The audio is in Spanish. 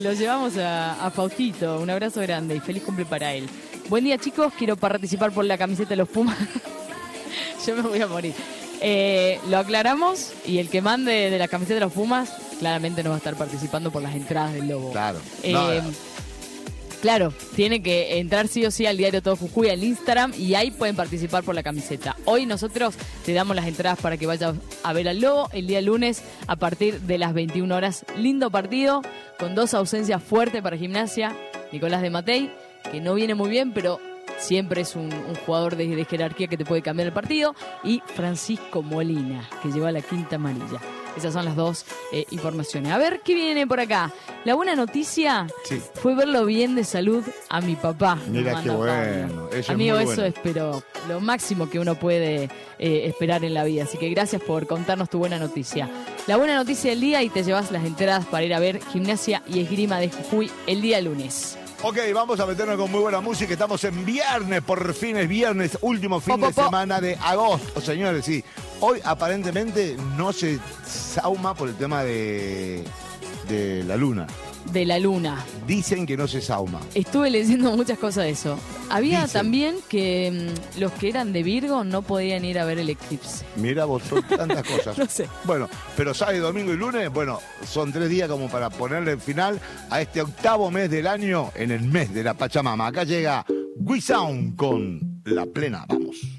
Lo llevamos a Faustito, un abrazo grande y feliz cumple para él. Buen día, chicos, quiero participar por la camiseta de los Pumas. Yo me voy a morir. Lo aclaramos y el que mande de la camiseta de los Pumas claramente no va a estar participando por las entradas del Lobo. Claro. Claro, tiene que entrar sí o sí al diario Todo Jujuy, al Instagram, y ahí pueden participar por la camiseta. Hoy nosotros te damos las entradas para que vayas a ver al Lobo el día lunes a partir de las 21 horas. Lindo partido, con 2 ausencias fuertes para Gimnasia. Nicolás de Matei, que no viene muy bien, pero siempre es un jugador de jerarquía que te puede cambiar el partido. Y Francisco Molina, que lleva la quinta amarilla. Esas son las 2 informaciones. A ver, ¿qué viene por acá? La buena noticia fue verlo bien de salud a mi papá. Mira qué bueno. Amigo, es eso es pero lo máximo que uno puede esperar en la vida. Así que gracias por contarnos tu buena noticia. La buena noticia del día, y te llevas las entradas para ir a ver Gimnasia y Esgrima de Jujuy el día lunes. Ok, vamos a meternos con muy buena música. Estamos en viernes, por fin es viernes, último fin de semana de agosto, señores, sí. Hoy aparentemente no se sauma por el tema de la luna. De la luna. Dicen que no se sauma. Estuve leyendo muchas cosas de eso. Había también que los que eran de Virgo no podían ir a ver el eclipse. Mira vos, son tantas cosas. No sé. Bueno, pero sábado, domingo y lunes, bueno, son 3 días como para ponerle final a este 8º mes del año en el mes de la Pachamama. Acá llega We Sound con La Plena. Vamos.